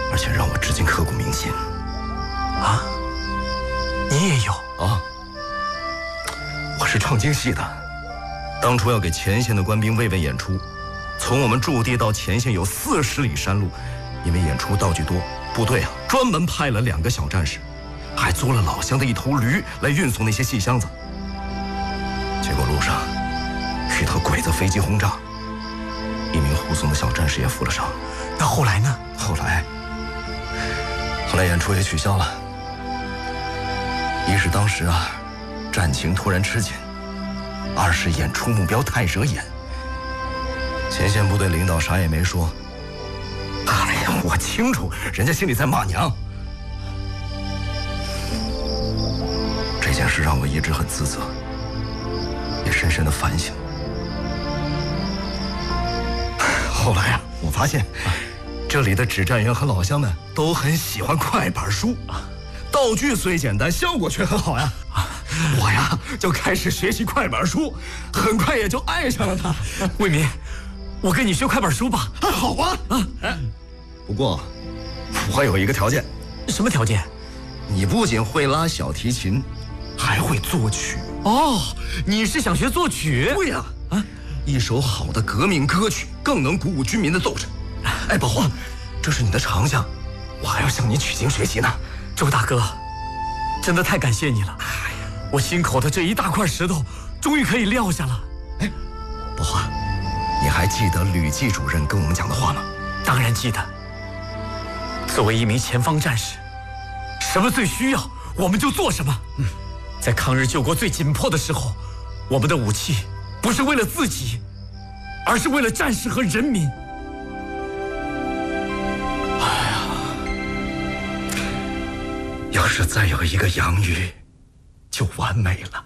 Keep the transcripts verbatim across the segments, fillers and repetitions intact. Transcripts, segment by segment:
而且让我至今刻骨铭心。 啊，你也有啊？我是唱京戏的，当初要给前线的官兵慰问演出，从我们驻地到前线有四十里山路，因为演出道具多，部队啊专门派了两个小战士，还租了老乡的一头驴来运送那些细箱子。结果路上遇到鬼子飞机轰炸，一名护送的小战士也负了伤。 那后来呢？ 后来，后来演出也取消了。一是当时啊，战情突然吃紧；二是演出目标太惹眼。前线部队领导啥也没说。哎呀，我清楚，人家心里在骂娘。这件事让我一直很自责，也深深的反省。后来啊，我发现这里的指战员和老乡们都很喜欢快板书，道具虽简单，效果却很好呀。我呀就开始学习快板书，很快也就爱上了它。 卫民，我跟你学快板书吧。 啊，好啊。啊，哎，不过我有一个条件。 什么条件？ 你不仅会拉小提琴，还会作曲。 哦，你是想学作曲？ 对呀。啊，一首好的革命歌曲更能鼓舞军民的斗志。哎，宝华，这是你的长项，我还要向你取经学习呢。 周大哥，真的太感谢你了。哎呀，我心口的这一大块石头终于可以撂下了。 哎，宝华，你还记得吕季主任跟我们讲的话吗？ 当然记得。作为一名前方战士，什么最需要我们就做什么。嗯，在抗日救国最紧迫的时候，我们的武器不是为了自己，而是为了战士和人民。 哎呀，要是再有一个杨宇，就完美了。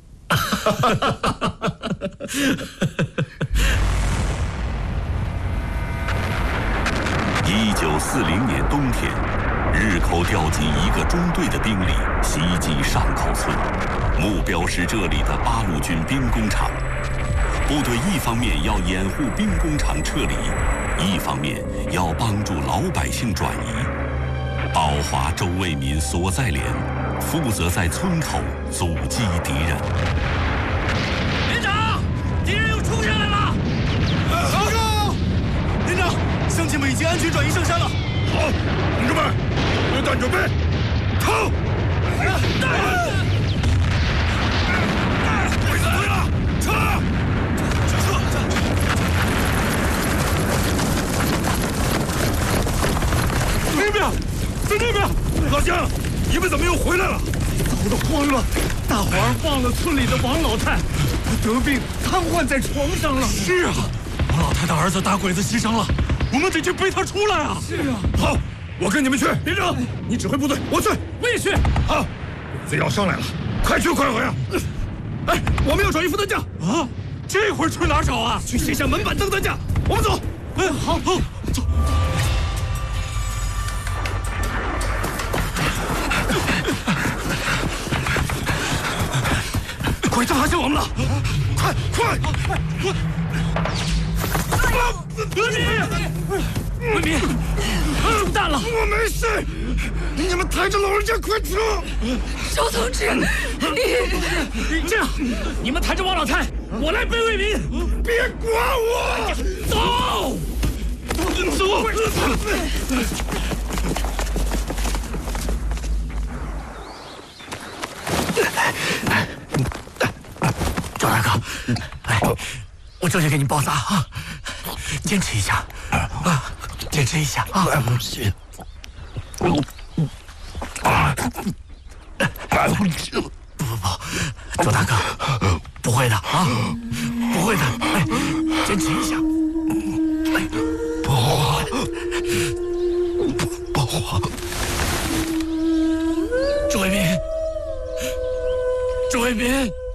一九四零年冬天，日寇调集一个中队的兵力袭击上口村，目标是这里的八路军兵工厂。部队一方面要掩护兵工厂撤离，一方面要帮助老百姓转移。宝华、周卫民所在连负责在村口阻击敌人。 连长，敌人又冲上来了！ 报告，连长，乡亲们已经安全转移上山了。 好，同志们，榴弹准备，冲！鬼子退了，撤！撤！ 那边，在那边， 老乡，你们怎么又回来了？ 糟得慌了，大伙儿忘了村里的王老太，得病瘫痪在床上了。 是啊， 王老太的儿子打鬼子牺牲了，我们得去背他出来啊！ 是啊，好，我跟你们去。连长，你指挥部队，我去。 我也去。 好，鬼子要上来了，快去快回啊！ 哎，我们要找一副担架啊！这会儿去哪找啊？ 去卸下门板登担架。我们走。 哎，好，好，走。 鬼子发现我们了， 快快快！卫民，卫民，中弹了！ 我没事，你们抬着老人家快撤！ 周同志， 你这样，你们抬着王老太，我来背卫民。 别管我， 走，走！ 赵大哥，哎，我这就给你包扎啊，坚持一下啊，坚持一下啊！ 是。 啊！不不不，周大哥，不会的啊，不会的，哎，坚持一下。哎， 宝华，宝华， 周卫民，周卫民。